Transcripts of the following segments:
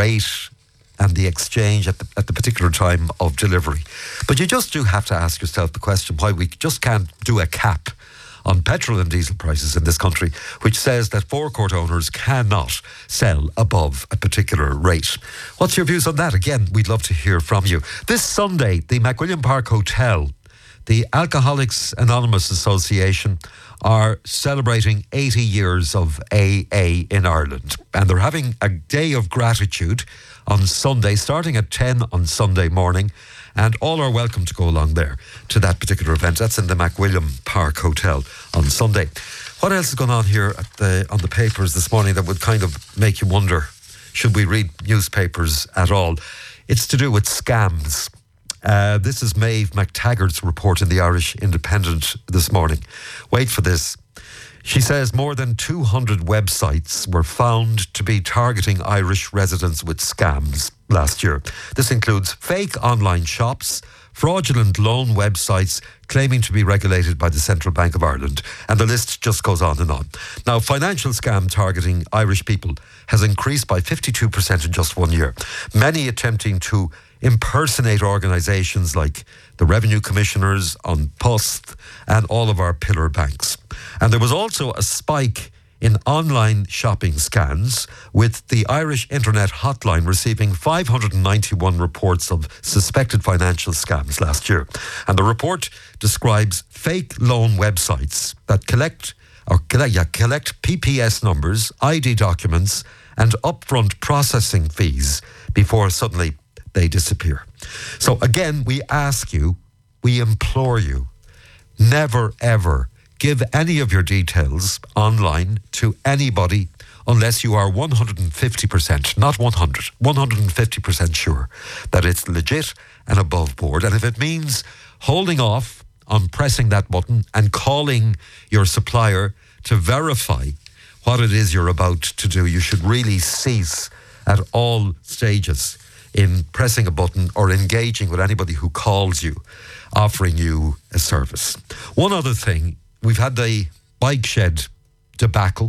rate and the exchange at the particular time of delivery. But you just do have to ask yourself the question why we just can't do a cap on petrol and diesel prices in this country, which says that forecourt owners cannot sell above a particular rate. What's your views on that? Again, we'd love to hear from you. This Sunday, the McWilliam Park Hotel, the Alcoholics Anonymous Association, are celebrating 80 years of AA in Ireland. And they're having a day of gratitude on Sunday, starting at 10 on Sunday morning. And all are welcome to go along there to that particular event. That's in the McWilliam Park Hotel on Sunday. What else is going on here on the papers this morning that would kind of make you wonder, should we read newspapers at all? It's to do with scams. This is Maeve McTaggart's report in the Irish Independent this morning. Wait for this. She says more than 200 websites were found to be targeting Irish residents with scams last year. This includes fake online shops, fraudulent loan websites claiming to be regulated by the Central Bank of Ireland. And the list just goes on and on. Now, financial scam targeting Irish people has increased by 52% in just 1 year. Many attempting to impersonate organisations like the Revenue Commissioners, An Post, and all of our pillar banks. And there was also a spike in online shopping scams, with the Irish Internet Hotline receiving 591 reports of suspected financial scams last year. And the report describes fake loan websites that collect PPS numbers, ID documents, and upfront processing fees before suddenly they disappear. So again, we ask you, we implore you, never ever give any of your details online to anybody unless you are 150%, not 100, 150% sure that it's legit and above board. And if it means holding off on pressing that button and calling your supplier to verify what it is you're about to do, you should really cease at all stages in pressing a button or engaging with anybody who calls you, offering you a service. One other thing, we've had the bike shed debacle,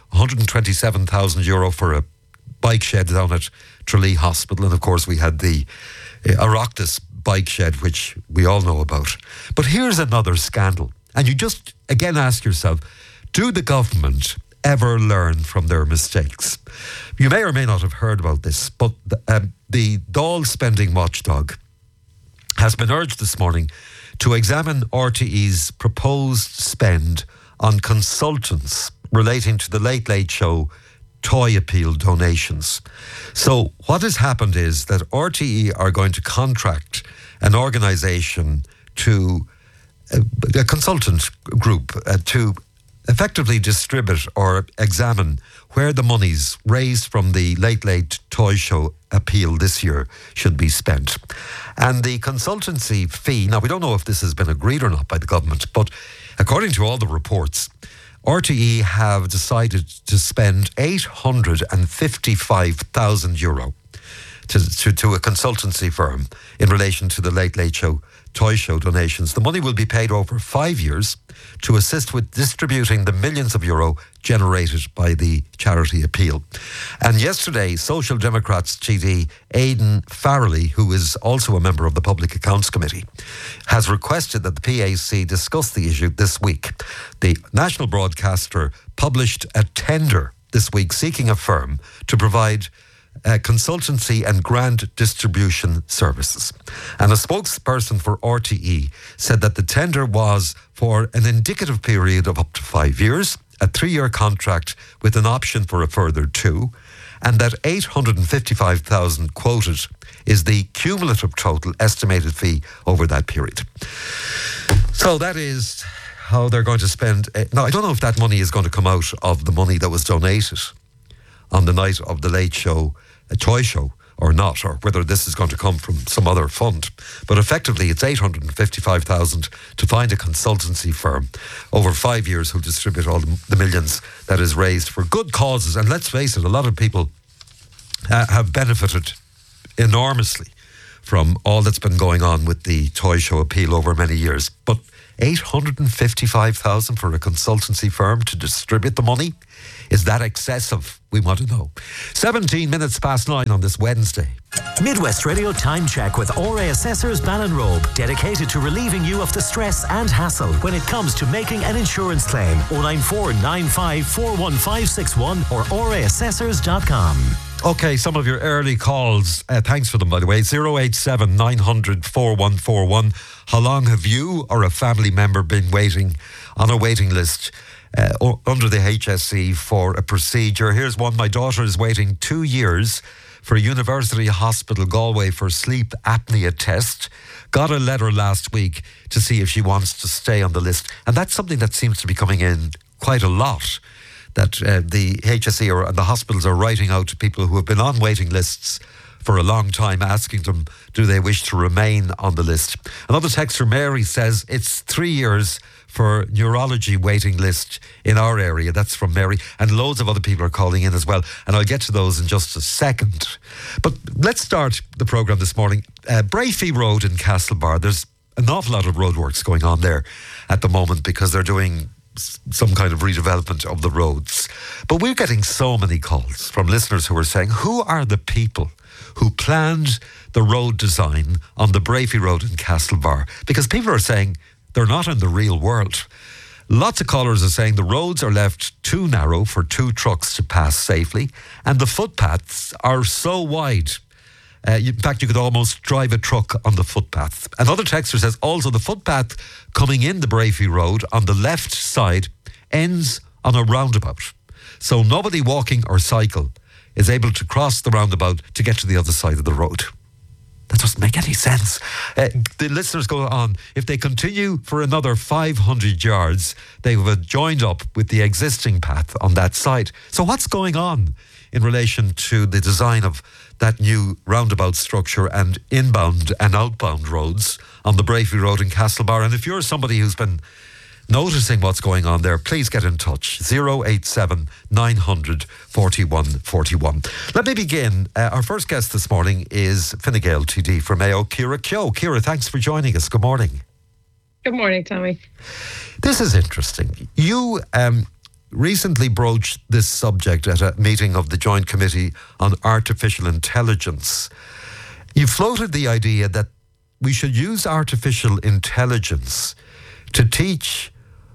€127,000 for a bike shed down at Tralee Hospital. And of course we had the Oireachtas bike shed, which we all know about. But here's another scandal. And you just, again, ask yourself, do the government ever learn from their mistakes? You may or may not have heard about this, but the Dáil spending watchdog has been urged this morning to examine RTE's proposed spend on consultants relating to the Late Late Show toy appeal donations. So what has happened is that RTE are going to contract an organisation to a consultant group to effectively distribute or examine where the monies raised from the Late Late Toy Show appeal this year should be spent. And the consultancy fee, now we don't know if this has been agreed or not by the government, but according to all the reports, RTE have decided to spend €855,000 to a consultancy firm in relation to the Late Late Show Toy Show donations. The money will be paid over 5 years to assist with distributing the millions of euro generated by the charity appeal. And yesterday, Social Democrats TD Aidan Farrelly, who is also a member of the Public Accounts Committee, has requested that the PAC discuss the issue this week. The national broadcaster published a tender this week seeking a firm to provide consultancy and grant distribution services. And a spokesperson for RTE said that the tender was for an indicative period of up to 5 years, a 3-year contract with an option for a further 2, and that 855,000 quoted is the cumulative total estimated fee over that period. So that is how they're going to spend. Now, I don't know if that money is going to come out of the money that was donated on the night of the Late Show, a toy show, or not, or whether this is going to come from some other fund. But effectively, it's 855,000 to find a consultancy firm over 5 years who'll distribute all the millions that is raised for good causes. And let's face it, a lot of people have benefited enormously from all that's been going on with the toy show appeal over many years. But 855,000 for a consultancy firm to distribute the money? Is that excessive? We want to know. 17 minutes past 9 on this Wednesday. Midwest Radio Time Check with RA Assessors Ballinrobe, dedicated to relieving you of the stress and hassle when it comes to making an insurance claim. 094 95 41561 or raassessors.com. Okay, some of your early calls, thanks for them by the way, 087 900 4141. How long have you or a family member been waiting on a waiting list under the HSE for a procedure? Here's one. My daughter is waiting 2 years for University Hospital Galway for sleep apnea test. Got a letter last week to see if she wants to stay on the list. And that's something that seems to be coming in quite a lot, that the HSE or the hospitals are writing out to people who have been on waiting lists for a long time, asking them, do they wish to remain on the list? Another texter, Mary, says it's 3 years for neurology waiting list in our area. That's from Mary. And loads of other people are calling in as well. And I'll get to those in just a second. But let's start the programme this morning. Brafey Road in Castlebar, there's an awful lot of roadworks going on there at the moment because they're doing some kind of redevelopment of the roads. But we're getting so many calls from listeners who are saying, who are the people who planned the road design on the Brafey Road in Castlebar? Because people are saying they're not in the real world. Lots of callers are saying the roads are left too narrow for 2 trucks to pass safely, and the footpaths are so wide. In fact, you could almost drive a truck on the footpath. Another texter says also the footpath coming in the Brafey Road on the left side ends on a roundabout. So nobody walking or cycle is able to cross the roundabout to get to the other side of the road. That doesn't make any sense. The listeners go on, if they continue for another 500 yards, they will have joined up with the existing path on that side. So what's going on in relation to the design of that new roundabout structure and inbound and outbound roads on the Brafey Road in Castlebar? And if you're somebody who's been noticing what's going on there, please get in touch. 087 900 4141. Let me begin. Our first guest this morning is Fine Gael TD for Mayo, Ciara Keogh. Ciara, thanks for joining us. Good morning. Good morning, Tommy. This is interesting. You recently broached this subject at a meeting of the Joint Committee on Artificial Intelligence. You floated the idea that we should use artificial intelligence to teach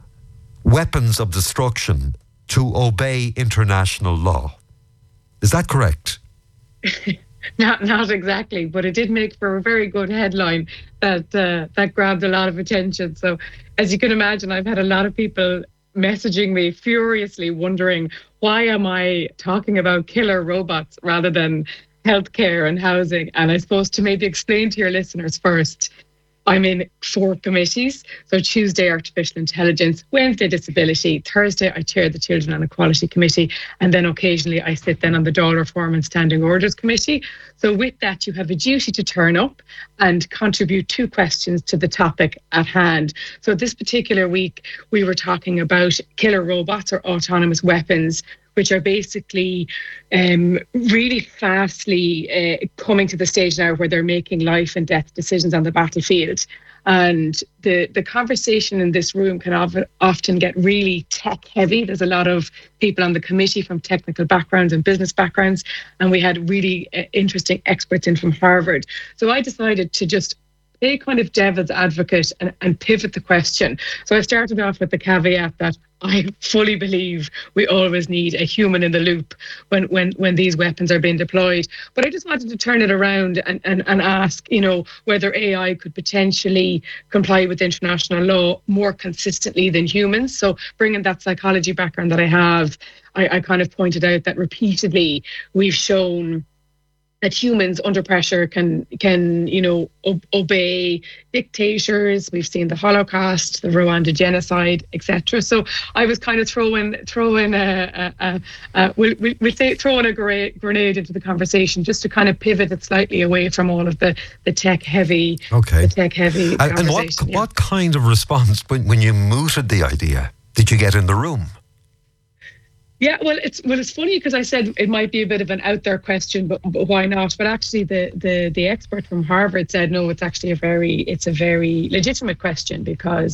weapons of destruction to obey international law. Is that correct? Not exactly, but it did make for a very good headline that grabbed a lot of attention. So as you can imagine, I've had a lot of people messaging me furiously wondering, why am I talking about killer robots rather than healthcare and housing? And I suppose to maybe explain to your listeners first, I'm in 4 committees. So Tuesday, Artificial Intelligence, Wednesday, Disability, Thursday, I chair the Children and Equality Committee, and then occasionally I sit then on the Dáil Reform and Standing Orders Committee. So with that, you have a duty to turn up and contribute 2 questions to the topic at hand. So this particular week, we were talking about killer robots or autonomous weapons, which are basically really fastly coming to the stage now where they're making life and death decisions on the battlefield. And the conversation in this room can often get really tech heavy. There's a lot of people on the committee from technical backgrounds and business backgrounds, and we had really interesting experts in from Harvard. So I decided to just play kind of devil's advocate and pivot the question. So I started off with the caveat that I fully believe we always need a human in the loop when these weapons are being deployed. But I just wanted to turn it around and ask, whether AI could potentially comply with international law more consistently than humans. So bringing that psychology background that I have, I kind of pointed out that repeatedly we've shown that humans under pressure can obey dictators. We've seen the Holocaust, the Rwanda genocide, etc. So I was kind of throwing a grenade into the conversation just to kind of pivot it slightly away from all of the tech heavy. Okay. The tech heavy conversation. And what kind of response when you mooted the idea did you get in the room? Yeah, it's funny because I said it might be a bit of an out there question, but why not? But actually, the expert from Harvard said no. It's actually a very legitimate question because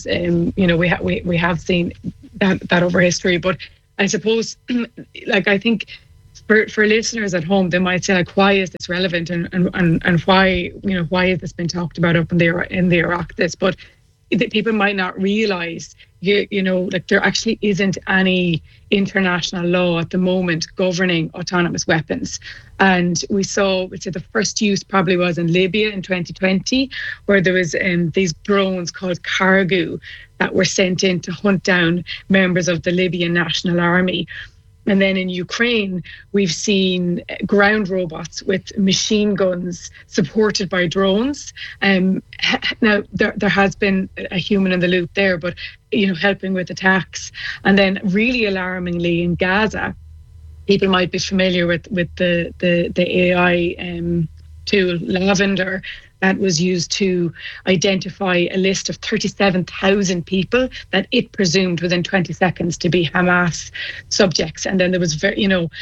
we have seen that over history. But I suppose, like, I think for listeners at home, they might say, like, why is this relevant and why has this been talked about up in the Oireachtas? But people might not realise, like, there actually isn't any international law at the moment governing autonomous weapons. And we saw, the first use probably was in Libya in 2020, where there was these drones called Cargo that were sent in to hunt down members of the Libyan National Army. And then in Ukraine, we've seen ground robots with machine guns supported by drones. Now, there has been a human in the loop there, but, helping with attacks. And then really alarmingly in Gaza, people might be familiar with the AI tool, Lavender, that was used to identify a list of 37,000 people that it presumed within 20 seconds to be Hamas subjects. And then there was a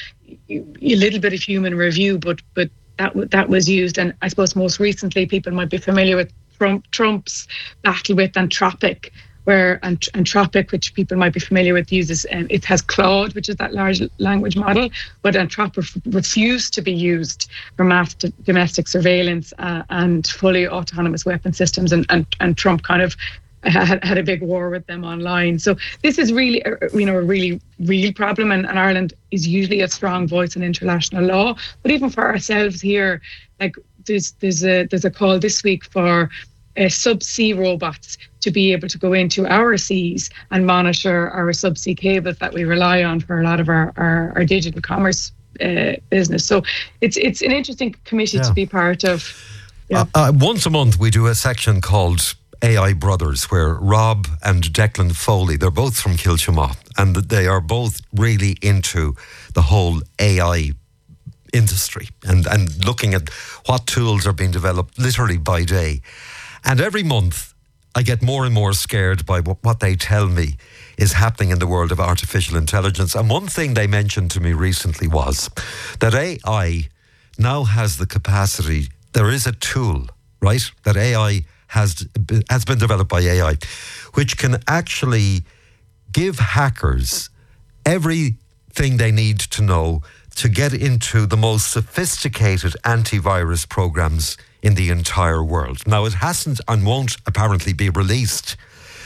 little bit of human review, but that was used. And I suppose most recently people might be familiar with Trump's battle with Anthropic, where Anthropic, which people might be familiar with, uses, it has Claude, which is that large language model, but Anthropic refused to be used for mass domestic surveillance and fully autonomous weapon systems, and Trump kind of had a big war with them online. So this is really, a really real problem, and Ireland is usually a strong voice in international law. But even for ourselves here, like there's a call this week for subsea robots to be able to go into our seas and monitor our subsea cables that we rely on for a lot of our digital commerce business. So it's an interesting committee to be part of. Yeah. Once a month we do a section called AI Brothers, where Rob and Declan Foley, they're both from Kilchama, and they are both really into the whole AI industry and looking at what tools are being developed literally by day. And every month, I get more and more scared by what they tell me is happening in the world of artificial intelligence. And one thing they mentioned to me recently was that AI now has the capacity, there is a tool, right, that AI has been developed by AI, which can actually give hackers everything they need to know to get into the most sophisticated antivirus programs in the entire world. Now, it hasn't and won't apparently be released,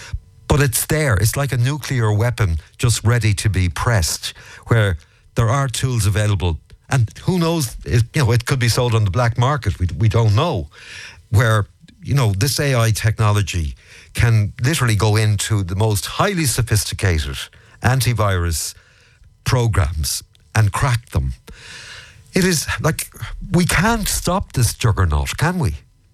but it's there. It's like a nuclear weapon just ready to be pressed, where there are tools available. And who knows, it could be sold on the black market. We don't know. Where, this AI technology can literally go into the most highly sophisticated antivirus programs and crack them. It is like, we can't stop this juggernaut, can we?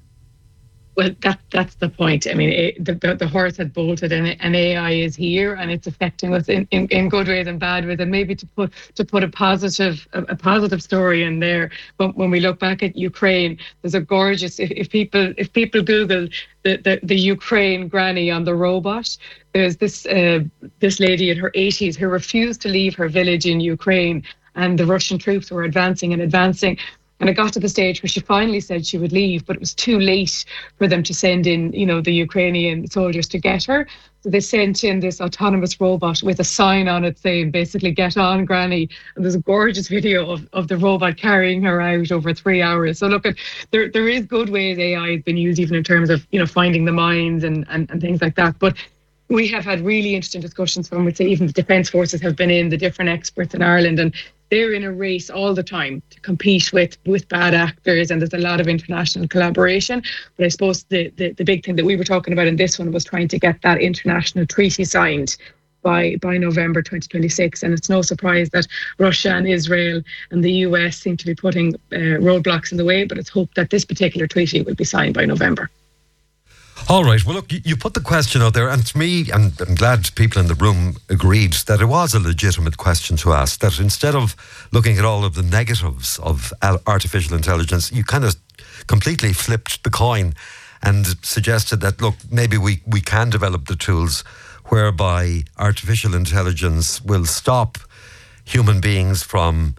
Well, that's the point. I mean, the horse had bolted, and AI is here, and it's affecting us in good ways and bad ways. And maybe to put a positive story in there. But when we look back at Ukraine, there's a gorgeous. If people Google the Ukraine granny on the robot, there's this lady in her 80s who refused to leave her village in Ukraine, and the Russian troops were advancing. And it got to the stage where she finally said she would leave, but it was too late for them to send in, the Ukrainian soldiers to get her. So they sent in this autonomous robot with a sign on it saying, basically, "Get on, Granny." And there's a gorgeous video of the robot carrying her out over 3 hours. So look, there is good ways AI has been used, even in terms of, finding the mines and things like that. But we have had really interesting discussions from, we'd say, even the Defence Forces have been in, the different experts in Ireland, and they're in a race all the time to compete with bad actors, and there's a lot of international collaboration. But I suppose the big thing that we were talking about in this one was trying to get that international treaty signed by November 2026. And it's no surprise that Russia and Israel and the US seem to be putting roadblocks in the way, but it's hoped that this particular treaty will be signed by November. All right. Well, look, you put the question out there, and to me, I'm glad people in the room agreed that it was a legitimate question to ask, that instead of looking at all of the negatives of artificial intelligence, you kind of completely flipped the coin and suggested that, look, maybe we can develop the tools whereby artificial intelligence will stop human beings from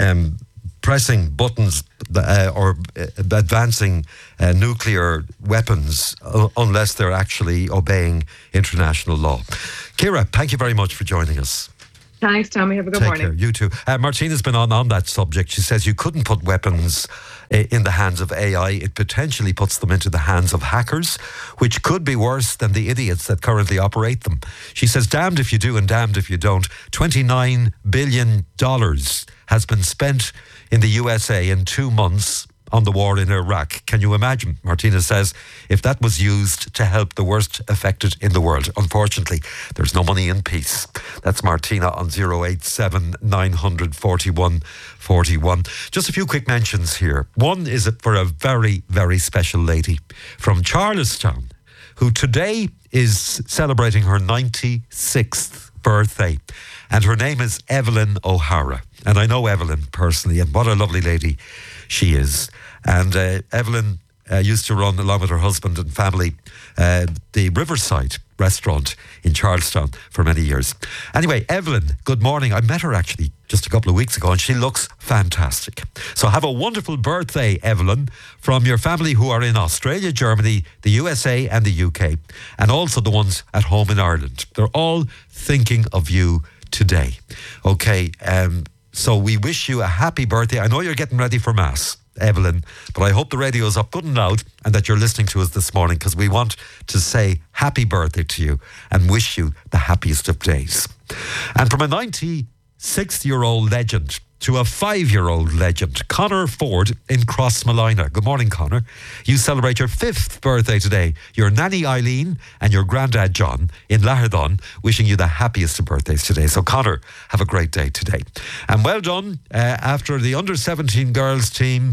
pressing buttons or advancing nuclear weapons unless they're actually obeying international law. Ciara, thank you very much for joining us. Thanks, Tommy. Have a good morning. Take care. You too. Martina's been on that subject. She says you couldn't put weapons in the hands of AI. It potentially puts them into the hands of hackers, which could be worse than the idiots that currently operate them. She says, damned if you do and damned if you don't. $29 billion has been spent in the USA in 2 months on the war in Iraq. Can you imagine, Martina says, if that was used to help the worst affected in the world? Unfortunately, there's no money in peace. That's Martina on 087 900 41 41. Just a few quick mentions here. One is for a very, very special lady from Charlestown, who today is celebrating her 96th birthday. And her name is Evelyn O'Hara. And I know Evelyn personally, and what a lovely lady she is. And Evelyn used to run, along with her husband and family, the Riverside restaurant in Charlestown for many years. Anyway, Evelyn, good morning. I met her actually just a couple of weeks ago and she looks fantastic. So have a wonderful birthday, Evelyn, from your family who are in Australia, Germany, the USA and the UK, and also the ones at home in Ireland. They're all thinking of you today. Okay, so we wish you a happy birthday. I know you're getting ready for Mass, Evelyn, but I hope the radio's up good and loud and that you're listening to us this morning, because we want to say happy birthday to you and wish you the happiest of days. And from a 96-year-old legend to a 5-year-old legend, Conor Ford in Crossmolina. Good morning, Conor. You celebrate your 5th birthday today. Your nanny Eileen and your granddad John in Laherdon wishing you the happiest of birthdays today. So Conor, have a great day today. And well done after the under-17 girls team.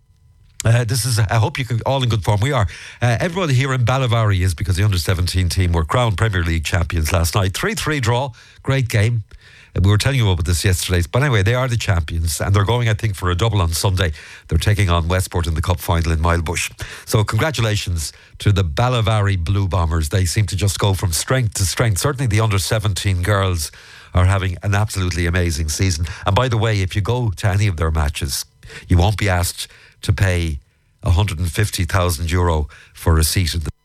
This is, I hope you can all in good form. We are. Everybody here in Ballyvarry is, because the under-17 team were crowned Premier League champions last night. 3-3 draw. Great game. We were telling you about this yesterday. But anyway, they are the champions and they're going, I think, for a double on Sunday. They're taking on Westport in the cup final in Milebush. So congratulations to the Ballyvarry Blue Bombers. They seem to just go from strength to strength. Certainly the under-17 girls are having an absolutely amazing season. And by the way, if you go to any of their matches, you won't be asked to pay €150,000 for a seat in the...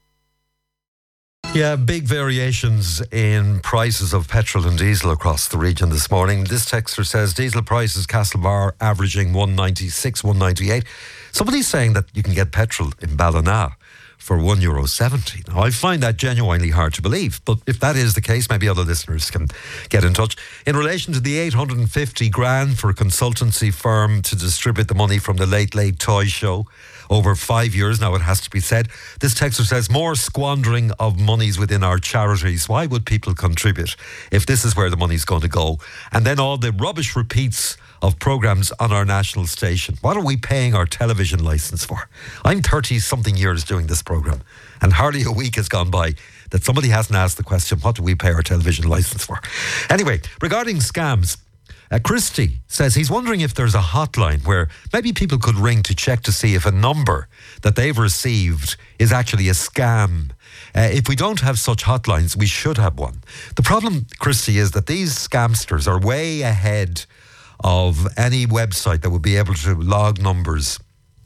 Yeah, big variations in prices of petrol and diesel across the region this morning. This texter says diesel prices Castlebar averaging 196, 198. Somebody's saying that you can get petrol in Ballina for €1.70. Now, I find that genuinely hard to believe, but if that is the case, maybe other listeners can get in touch. In relation to the 850 grand for a consultancy firm to distribute the money from the Late Late Toy Show over 5 years, now it has to be said, this texter says, more squandering of monies within our charities. Why would people contribute if this is where the money's going to go? And then all the rubbish repeats of programmes on our national station. What are we paying our television licence for? I'm 30-something years doing this programme, and hardly a week has gone by that somebody hasn't asked the question, what do we pay our television licence for? Anyway, regarding scams, Christy says he's wondering if there's a hotline where maybe people could ring to check to see if a number that they've received is actually a scam. If we don't have such hotlines, we should have one. The problem, Christy, is that these scamsters are way ahead of any website that would be able to log numbers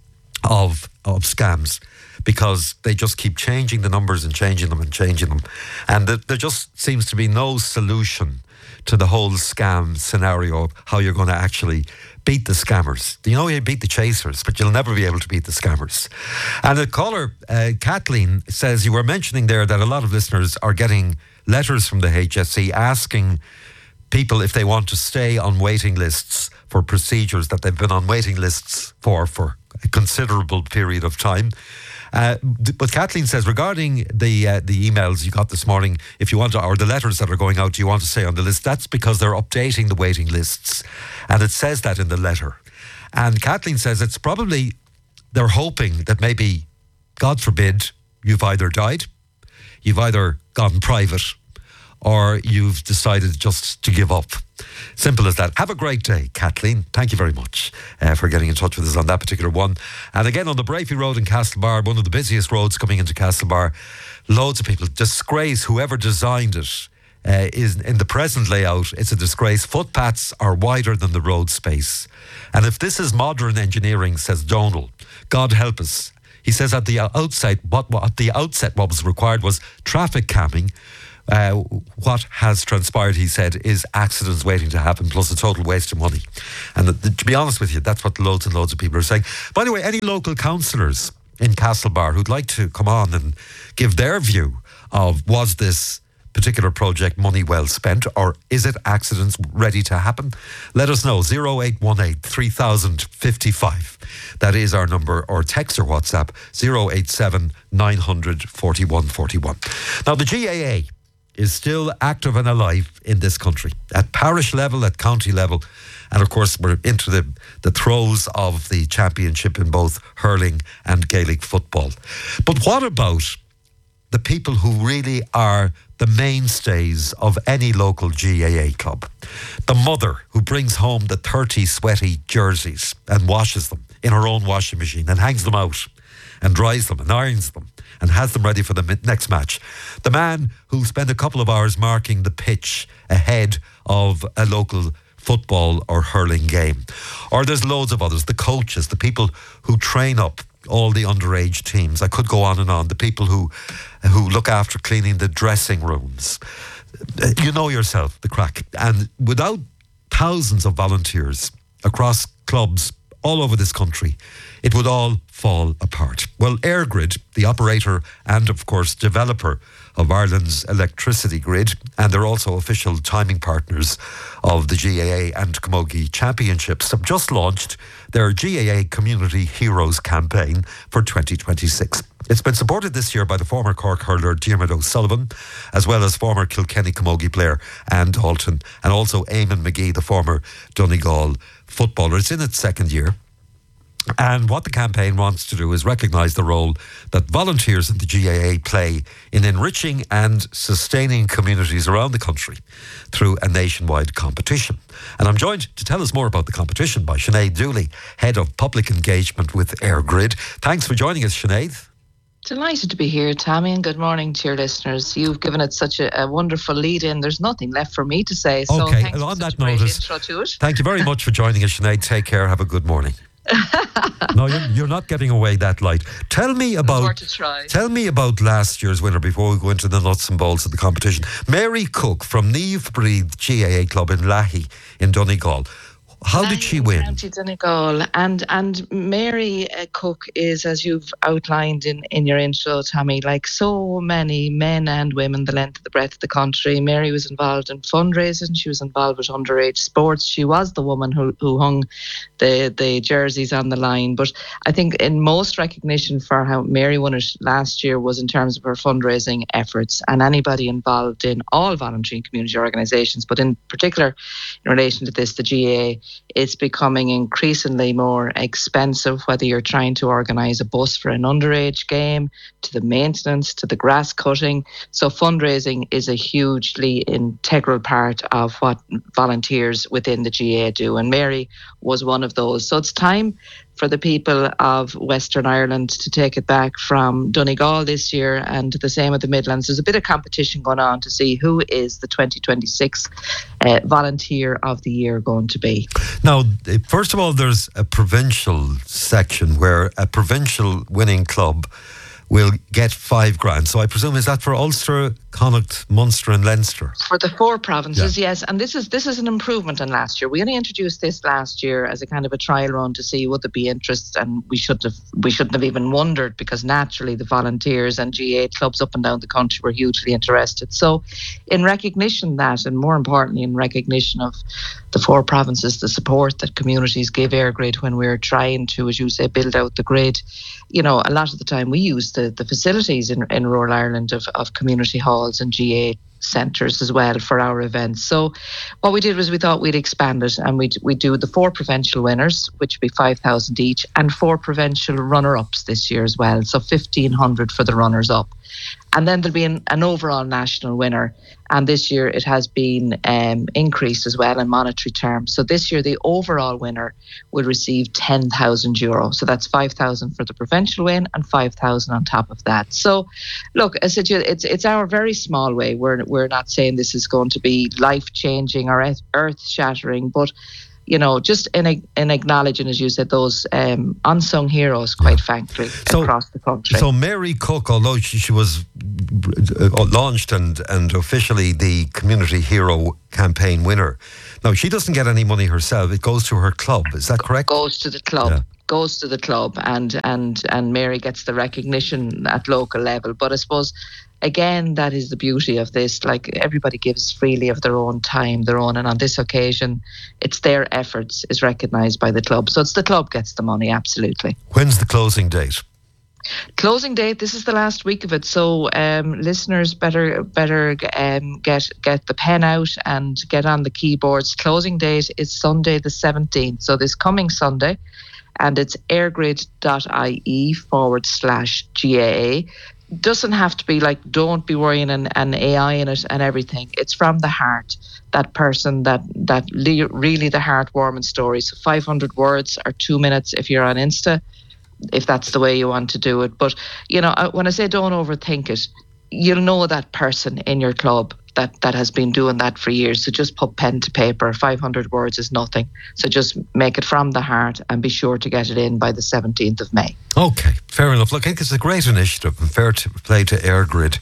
of scams, because they just keep changing the numbers and changing them and changing them. And there just seems to be no solution to the whole scam scenario of how you're going to actually beat the scammers. You know, you beat the chasers, but you'll never be able to beat the scammers. And the caller, Kathleen, says you were mentioning there that a lot of listeners are getting letters from the HSE asking people if they want to stay on waiting lists for procedures that they've been on waiting lists for a considerable period of time. But Kathleen says, regarding the emails you got this morning, if you want to, or the letters that are going out, do you want to stay on the list? That's because they're updating the waiting lists. And it says that in the letter. And Kathleen says it's probably, they're hoping that maybe, God forbid, you've either died, you've either gone private, or you've decided just to give up. Simple as that. Have a great day, Kathleen. Thank you very much for getting in touch with us on that particular one. And again, on the Brafey Road in Castlebar, one of the busiest roads coming into Castlebar, loads of people, disgrace whoever designed it. is in the present layout, it's a disgrace. Footpaths are wider than the road space. And if this is modern engineering, says Donal, God help us. He says at the outset, what was required was traffic calming. What has transpired, he said, is accidents waiting to happen, plus a total waste of money. And to be honest with you, that's what loads and loads of people are saying. By the way, any local councillors in Castlebar who'd like to come on and give their view of, was this particular project money well spent, or is it accidents ready to happen? Let us know. 0818 3055. That is our number, or text or WhatsApp 087 900 4141. Now the GAA is still active and alive in this country at parish level, at county level, and of course we're into the throes of the championship in both hurling and Gaelic football. But what about the people who really are the mainstays of any local GAA club? The mother who brings home the 30 sweaty jerseys and washes them in her own washing machine and hangs them out and dries them and irons them and has them ready for the next match. The man who spent a couple of hours marking the pitch ahead of a local football or hurling game. Or there's loads of others. The coaches, the people who train up all the underage teams. I could go on and on. The people who look after cleaning the dressing rooms. You know yourself, the crack. And without thousands of volunteers across clubs all over this country, it would all fall apart. Well, EirGrid, the operator and, of course, developer of Ireland's electricity grid, and they're also official timing partners of the GAA and Camogie Championships, have just launched their GAA Community Heroes campaign for 2026. It's been supported this year by the former Cork hurler Diarmuid O'Sullivan, as well as former Kilkenny Camogie player Anne Dalton, and also Eamon McGee, the former Donegal footballer. It's in its second year. And what the campaign wants to do is recognise the role that volunteers in the GAA play in enriching and sustaining communities around the country through a nationwide competition. And I'm joined to tell us more about the competition by Sinead Dooley, Head of Public Engagement with EirGrid. Thanks for joining us, Sinead. Delighted to be here, Tammy, and good morning to your listeners. You've given it such a wonderful lead-in. There's nothing left for me to say. So okay, thanks on for that such a great notice, intro to it. Thank you very much for joining us, Sinead. Take care. Have a good morning. No, you're not getting away that light. Tell me about last year's winner before we go into the nuts and bolts of the competition. Mary Cook from Niamh Bríd GAA Club in Lahi in Donegal. How did she win? County Donegal. And Mary Cook is, as you've outlined in your intro, Tammy, like so many men and women, the length of the breadth of the country. Mary was involved in fundraising. She was involved with underage sports. She was the woman who hung the jerseys on the line. But I think in most recognition for how Mary won it last year was in terms of her fundraising efforts, and anybody involved in all voluntary and community organisations, but in particular in relation to this, the GAA, it's becoming increasingly more expensive, whether you're trying to organise a bus for an underage game, to the maintenance, to the grass cutting. So fundraising is a hugely integral part of what volunteers within the GAA do. And Mary was one of those. So it's time for the people of Western Ireland to take it back from Donegal this year, and the same with the Midlands. There's a bit of competition going on to see who is the 2026 Volunteer of the Year going to be. Now, first of all, there's a provincial section where a provincial winning club will get $5,000. So I presume, is that for Ulster, Connacht, Munster and Leinster? For the four provinces, yes. And this is an improvement on last year. We only introduced this last year as a kind of a trial run to see would there be interest, and we shouldn't have even wondered, because naturally the volunteers and GAA clubs up and down the country were hugely interested. So in recognition of that, and more importantly in recognition of the four provinces, the support that communities give EirGrid when we're trying to, as you say, build out the grid, you know, a lot of the time we use the facilities in rural Ireland of community halls and GAA centres as well for our events. So what we did was we thought we'd expand it, and we'd do the four provincial winners, which would be 5,000 each, and four provincial runner-ups this year as well. So 1,500 for the runners-up. And then there'll be an overall national winner. And this year it has been increased as well in monetary terms. So this year the overall winner will receive €10,000. So that's 5,000 for the provincial win and 5,000 on top of that. So look, I said, it's our very small way. We're not saying this is going to be life-changing or earth-shattering, but just in acknowledging, as you said, those unsung heroes, quite frankly, across the country. So Mary Cook, although she was launched and officially the Community Hero campaign winner, now she doesn't get any money herself. It goes to her club. Is that correct? Goes to the club. Yeah. Goes to the club, and Mary gets the recognition at local level. But I suppose, again, that is the beauty of this. Like, everybody gives freely of their own time, and on this occasion, it's their efforts is recognised by the club. So it's the club gets the money, absolutely. When's the closing date? Closing date, this is the last week of it. So listeners better get the pen out and get on the keyboards. Closing date is Sunday the 17th. So this coming Sunday. And it's airgrid.ie/GAA. Doesn't have to be like, don't be worrying an AI in it and everything. It's from the heart. That person, that really the heartwarming story. So 500 words or 2 minutes if you're on Insta, if that's the way you want to do it. But, when I say don't overthink it, you'll know that person in your club that has been doing that for years. So just put pen to paper. 500 words is nothing. So just make it from the heart and be sure to get it in by the 17th of May. Okay, fair enough. Look, I think it's a great initiative, and fair to play to AirGrid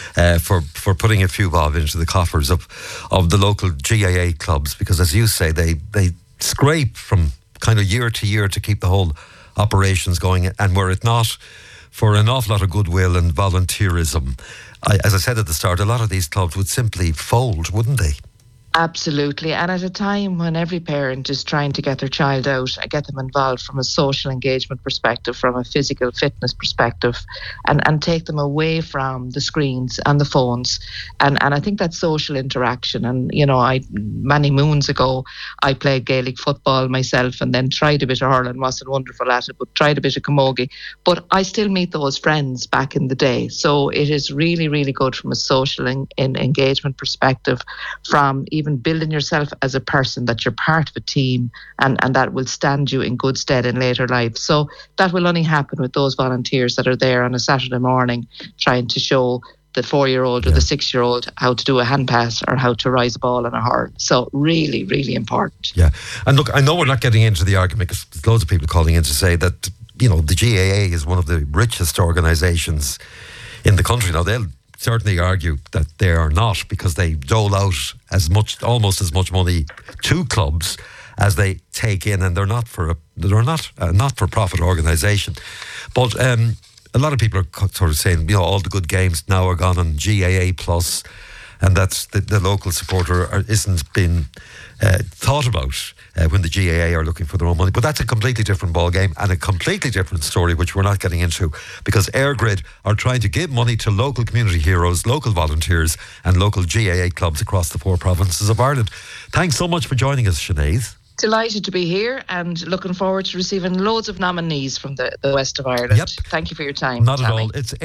for putting a few bob into the coffers of the local GAA clubs, because as you say, they scrape from kind of year to year to keep the whole operations going, and were it not for an awful lot of goodwill and volunteerism, as I said at the start, a lot of these clubs would simply fold, wouldn't they? Absolutely. And at a time when every parent is trying to get their child out and get them involved from a social engagement perspective, from a physical fitness perspective, and take them away from the screens and the phones. And I think that social interaction. And, many moons ago, I played Gaelic football myself and then tried a bit of hurling, wasn't wonderful at it, but tried a bit of camogie. But I still meet those friends back in the day. So it is really, really good from a social engagement perspective, from even building yourself as a person, that you're part of a team, and that will stand you in good stead in later life. So that will only happen with those volunteers that are there on a Saturday morning trying to show the 4-year-old or the 6-year-old how to do a hand pass or how to rise a ball in a hurl. So really, really important. Yeah. And look, I know we're not getting into the argument, because there's loads of people calling in to say that, the GAA is one of the richest organisations in the country. Now, they'll certainly argue that they are not, because they dole out almost as much money to clubs as they take in, and they're not a not-for-profit organisation. But a lot of people are sort of saying, all the good games now are gone on GAA Plus, and that's the local supporter isn't been thought about when the GAA are looking for their own money. But that's a completely different ball game and a completely different story, which we're not getting into, because AirGrid are trying to give money to local community heroes, local volunteers and local GAA clubs across the 4 provinces of Ireland. Thanks so much for joining us, Sinead. Delighted to be here and looking forward to receiving loads of nominees from the west of Ireland. Yep. Thank you for your time. Not at all. It's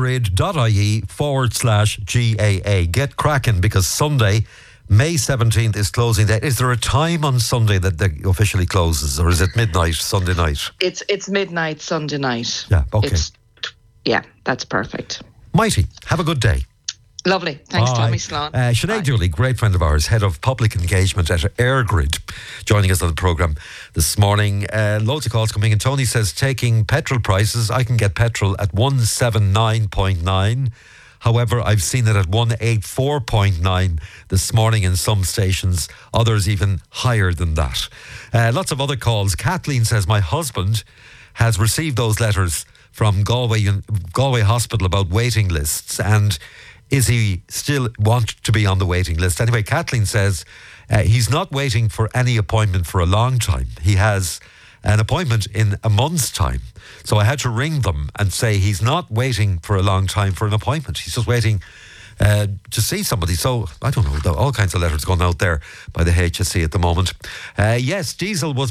airgrid.ie/GAA. Get cracking, because Sunday, May 17th is closing day. Is there a time on Sunday that officially closes, or is it midnight Sunday night? It's midnight Sunday night. Yeah, okay. That's perfect. Mighty. Have a good day. Lovely. Thanks, Tommy Sloan. Sinead Dooley, great friend of ours, Head of Public Engagement at AirGrid, joining us on the programme this morning. Loads of calls coming in. Tony says, taking petrol prices, I can get petrol at 179.9. However, I've seen it at 184.9 this morning in some stations, others even higher than that. Lots of other calls. Kathleen says, my husband has received those letters from Galway Hospital about waiting lists, and is he still want to be on the waiting list? Anyway, Kathleen says he's not waiting for any appointment for a long time. He has an appointment in a month's time. So I had to ring them and say he's not waiting for a long time for an appointment. He's just waiting to see somebody. So I don't know, all kinds of letters going out there by the HSE at the moment. Yes, diesel was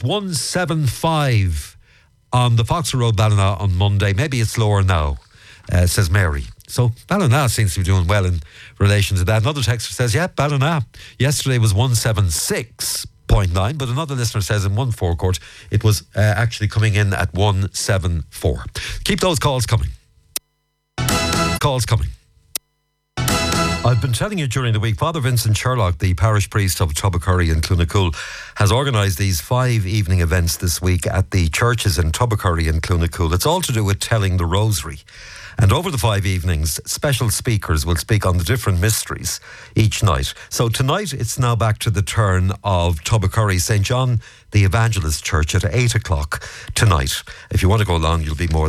175 on the Foxer Road Ballina on Monday. Maybe it's lower now, says Mary. So Ballina seems to be doing well in relation to that. Another texter says, yeah, Ballina yesterday was 176.9, but another listener says in one forecourt it was actually coming in at 174. Keep those calls coming. I've been telling you during the week, Father Vincent Sherlock, the parish priest of Tubbercurry in Clonakul, has organised these 5 evening events this week at the churches in Tubbercurry and Clonakul. It's all to do with telling the rosary. And over the 5 evenings, special speakers will speak on the different mysteries each night. So tonight, it's now back to the turn of Tubbercurry St. John the Evangelist Church at 8 o'clock tonight. If you want to go along, you'll be more